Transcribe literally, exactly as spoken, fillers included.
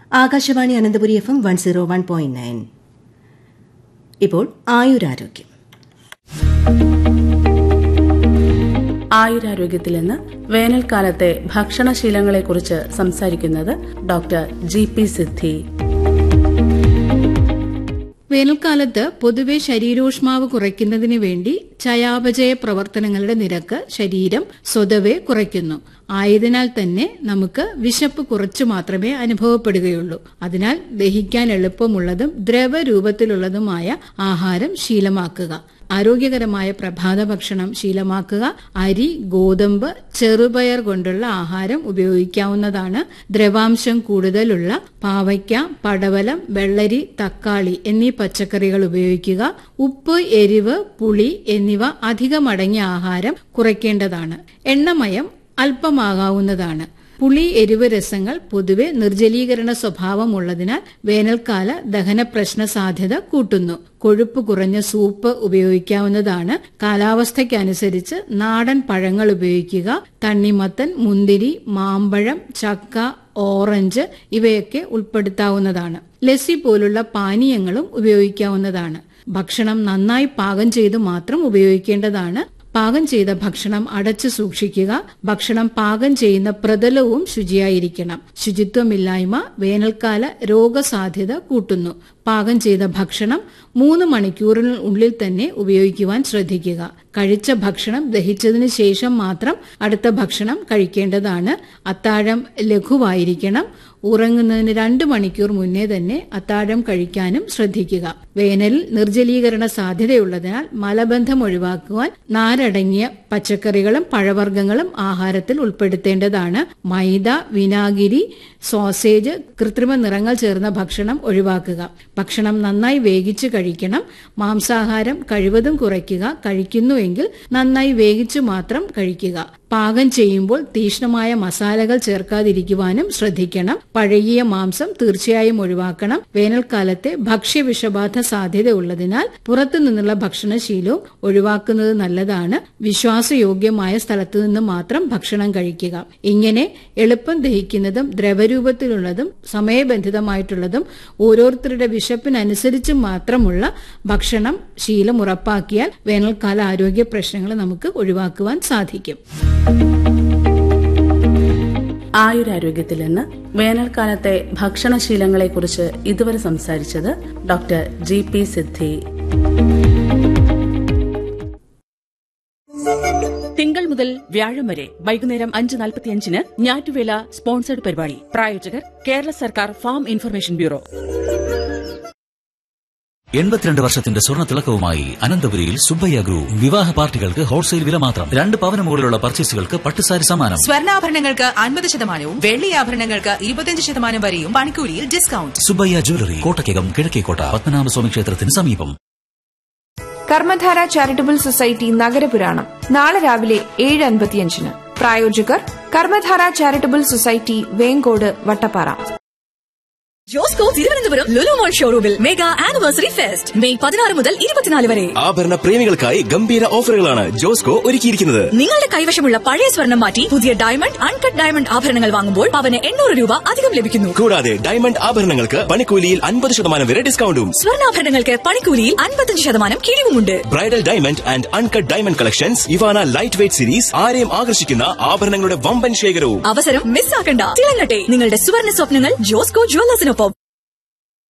Akashvani Ananthapuri F M one zero one point nine. ഇപ്പോൾ ആയുരാരോഗ്യം. ആയുരാരോഗ്യത്തിൽ നിന്ന് വേനൽക്കാലത്തെ ഭക്ഷണശീലങ്ങളെക്കുറിച്ച് സംസാരിക്കുന്നത് ഡോക്ടർ ജി പി സിദ്ധി. വേനൽക്കാലത്ത് പൊതുവെ ശരീരോഷ്മാവ് കുറയ്ക്കുന്നതിന് വേണ്ടി ചയാപചയ പ്രവർത്തനങ്ങളുടെ നിരക്ക് ശരീരം സ്വതവേ കുറയ്ക്കുന്നു. ആയതിനാൽ തന്നെ നമുക്ക് വിശപ്പ് കുറച്ചു മാത്രമേ അനുഭവപ്പെടുകയുള്ളൂ. അതിനാൽ ദഹിക്കാൻ എളുപ്പമുള്ളതും ദ്രവരൂപത്തിലുള്ളതുമായ ആഹാരം ശീലമാക്കുക. ആരോഗ്യകരമായ പ്രഭാത ഭക്ഷണം ശീലമാക്കുക. അരി, ഗോതമ്പ്, ചെറുപയർ കൊണ്ടുള്ള ആഹാരം ഉപയോഗിക്കാവുന്നതാണ്. ദ്രവാംശം കൂടുതലുള്ള പാവയ്ക്ക, പടവലം, വെള്ളരി, തക്കാളി എന്നീ പച്ചക്കറികൾ ഉപയോഗിക്കുക. ഉപ്പ്, എരിവ്, പുളി എന്നിവ അധികമടങ്ങിയ ആഹാരം കുറയ്ക്കേണ്ടതാണ്. എണ്ണമയം അല്പമാകാവുന്നതാണ്. പുളി, എരിവ് രസങ്ങൾ പൊതുവെ നിർജ്ജലീകരണ സ്വഭാവമുള്ളതിനാൽ വേനൽക്കാല ദഹന പ്രശ്ന സാധ്യത കൂട്ടുന്നു. കൊഴുപ്പ് കുറഞ്ഞ സൂപ്പ് ഉപയോഗിക്കാവുന്നതാണ്. കാലാവസ്ഥയ്ക്കനുസരിച്ച് നാടൻ പഴങ്ങൾ ഉപയോഗിക്കുക. തണ്ണിമത്തൻ, മുന്തിരി, മാമ്പഴം, ചക്ക, ഓറഞ്ച് ഇവയൊക്കെ ഉൾപ്പെടുത്താവുന്നതാണ്. ലസ്സി പോലുള്ള പാനീയങ്ങളും ഉപയോഗിക്കാവുന്നതാണ്. ഭക്ഷണം നന്നായി പാകം ചെയ്ത് മാത്രം ഉപയോഗിക്കേണ്ടതാണ്. പാകം ചെയ്ത ഭക്ഷണം അടച്ചു സൂക്ഷിക്കുക. ഭക്ഷണം പാകം ചെയ്യുന്ന പ്രതലവും ശുചിയായിരിക്കണം. ശുചിത്വമില്ലായ്മ വേനൽക്കാല രോഗസാധ്യത കൂട്ടുന്നു. പാകം ചെയ്ത ഭക്ഷണം മൂന്ന് മണിക്കൂറിനുള്ളിൽ തന്നെ ഉപയോഗിക്കുവാൻ ശ്രദ്ധിക്കുക. കഴിച്ച ഭക്ഷണം ദഹിച്ചതിന് ശേഷം മാത്രം അടുത്ത ഭക്ഷണം കഴിക്കേണ്ടതാണ്. അത്താഴം ലഘുവായിരിക്കണം. ഉറങ്ങുന്നതിന് രണ്ട് മണിക്കൂർ മുന്നേ തന്നെ അത്താഴം കഴിക്കാനും ശ്രദ്ധിക്കുക. വേനലിൽ നിർജ്ജലീകരണ സാധ്യതയുള്ളതിനാൽ മലബന്ധം ഒഴിവാക്കുവാൻ നാരടങ്ങിയ പച്ചക്കറികളും പഴവർഗ്ഗങ്ങളും ആഹാരത്തിൽ ഉൾപ്പെടുത്തേണ്ടതാണ്. മൈദ, വിനാഗിരി, സോസേജ്, കൃത്രിമ നിറങ്ങൾ ചേർന്ന ഭക്ഷണം ഒഴിവാക്കുക. ഭക്ഷണം നന്നായി വേവിച്ച് കഴിക്കണം. മാംസാഹാരം കഴിവതും കുറയ്ക്കുക. കഴിക്കുന്നുവെങ്കിൽ നന്നായി വേവിച്ചു മാത്രം കഴിക്കുക. പാകം ചെയ്യുമ്പോൾ തീക്ഷ്ണമായ മസാലകൾ ചേർക്കാതിരിക്കുവാനും ശ്രദ്ധിക്കണം. പഴകിയ മാംസം തീർച്ചയായും ഒഴിവാക്കണം. വേനൽക്കാലത്തെ ഭക്ഷ്യവിഷബാധ സാധ്യത ഉള്ളതിനാൽ പുറത്തു നിന്നുള്ള ഭക്ഷണശീലവും ഒഴിവാക്കുന്നത് നല്ലതാണ്. വിശ്വാസയോഗ്യമായ സ്ഥലത്തു നിന്ന് മാത്രം ഭക്ഷണം കഴിക്കുക. ഇങ്ങനെ എളുപ്പം ദഹിക്കുന്നതും ദ്രവരൂപത്തിലുള്ളതും സമയബന്ധിതമായിട്ടുള്ളതും ഓരോരുത്തരുടെ വിശപ്പിനനുസരിച്ച് മാത്രമുള്ള ഭക്ഷണം ശീലം ഉറപ്പാക്കിയാൽ വേനൽക്കാല ആരോഗ്യ പ്രശ്നങ്ങൾ നമുക്ക് ഒഴിവാക്കുവാൻ സാധിക്കും. ആയുരാരോഗ്യത്തിൽ നിന്ന് വേനൽക്കാലത്തെ ഭക്ഷണശീലങ്ങളെക്കുറിച്ച് ഇതുവരെ സംസാരിച്ചത് ഡോക്ടർ ജി പി സിദ്ധി. തിങ്കൾ മുതൽ വ്യാഴം വരെ വൈകുന്നേരം അഞ്ച് നാൽപ്പത്തിയഞ്ചിന് ഞാറ്റുവേല സ്പോൺസർഡ് പരിപാടി. പ്രായോജകർ കേരള സർക്കാർ ഫാം ഇൻഫർമേഷൻ ബ്യൂറോ. എൺപത്തിരണ്ട് വർഷത്തിന്റെ സ്വർണ്ണ തിളക്കവുമായി അനന്തപുരിയിൽ സുബ്ബയ്യ ഗ്രൂപ്പ്. വിവാഹ പാർട്ടികൾക്ക് ഹോൾസെയിൽ വില മാത്രം. രണ്ട് പവന് മുകളിലുള്ള പർച്ചേസുകൾക്ക് പട്ടുസാരി സമ്മാനം. സ്വർണ്ണാഭരണങ്ങൾക്ക് അൻപത് ശതമാനവും വെള്ളി ആഭരണങ്ങൾക്ക് ഇരുപത്തിയഞ്ച് ശതമാനം വരെയും പണിക്കൂലിയിൽ ഡിസ്കൌണ്ട്. സുബ്ബയ്യ ജ്വല്ലറി, കോട്ടയ്ക്കകം, കിഴക്കേക്കോട്ട, പത്മനാഭസ്വാമി ക്ഷേത്രത്തിന് സമീപം. കർമ്മധാര ചാരിറ്റബിൾ സൊസൈറ്റി നഗരപുരാണം നാളെ രാവിലെ ഏഴ് അൻപത്തിയഞ്ചിന്. പ്രായോജകർ കർമ്മധാര ചാരിറ്റബിൾ സൊസൈറ്റി, വേങ്കോട്, വട്ടപ്പാറ. ജോസ്കോ തിരുവനന്തപുരം ലുലു മോൾ ഷോറൂമിൽ മെഗാ ആനിവേഴ്സറി ഫെസ്റ്റ് മെയ് പതിനാറ് മുതൽ ഇരുപത്തിനാല് വരെ. ആഭരണ പ്രേമികൾക്കായി ഗംഭീര ഓഫറുകളാണ് ജോസ്കോ ഒരുക്കിയിരിക്കുന്നത്. നിങ്ങളുടെ കൈവശമുള്ള പഴയ സ്വർണം മാറ്റി പുതിയ ഡയമണ്ട്, അൺകട്ട് ഡയമണ്ട് ആഭരണങ്ങൾ വാങ്ങുമ്പോൾ പവന് എണ്ണൂറ് രൂപ അധികം ലഭിക്കുന്നു. കൂടാതെ ഡയമണ്ട് ആഭരണങ്ങൾക്ക് പണിക്കൂലിയിൽ അൻപത് ശതമാനം വരെ ഡിസ്കൌണ്ടും. സ്വർണ്ണാഭരണങ്ങൾക്ക് പണിക്കൂലിയിൽ അൻപത്തഞ്ച് ശതമാനം കിഴിവുമുണ്ട്. Bridal diamond and uncut diamond collections, Ivana light weight series, ആരെയും ആകർഷിക്കുന്ന ആഭരണങ്ങളുടെ വമ്പൻ ശേഖരവും. അവസരം മിസ്സാക്കണ്ട. തിളങ്ങട്ടെ നിങ്ങളുടെ സുവർണ്ണ സ്വപ്നങ്ങൾ ജോസ്കോ ജ്വല്ലേഴ്സിനൊപ്പം.